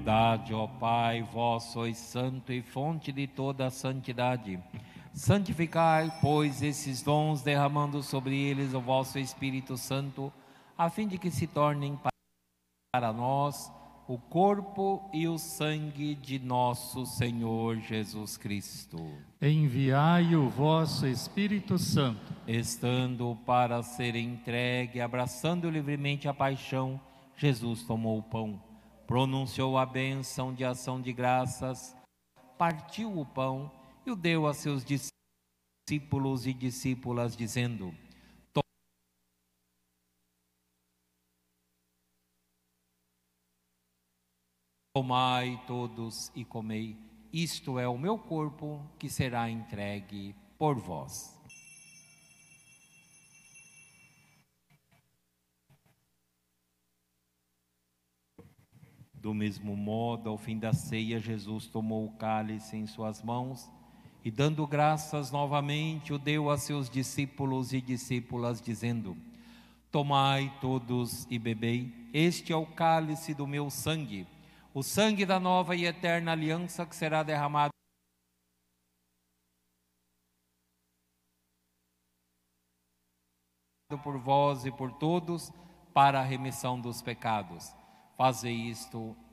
Verdade, ó Pai, vós sois santo e fonte de toda a santidade. Santificai, pois, esses dons, derramando sobre eles o vosso Espírito Santo, a fim de que se tornem para nós o corpo e o sangue de nosso Senhor Jesus Cristo. Enviai o vosso Espírito Santo. Estando para ser entregue, abraçando livremente a paixão, Jesus tomou o pão, pronunciou a bênção de ação de graças, partiu o pão e o deu a seus discípulos e discípulas, dizendo: tomai todos e comei, isto é o meu corpo que será entregue por vós. Do mesmo modo, ao fim da ceia, Jesus tomou o cálice em suas mãos e, dando graças novamente, o deu a seus discípulos e discípulas, dizendo: tomai todos e bebei, este é o cálice do meu sangue, o sangue da nova e eterna aliança que será derramado por vós e por todos para a remissão dos pecados. Fazei isto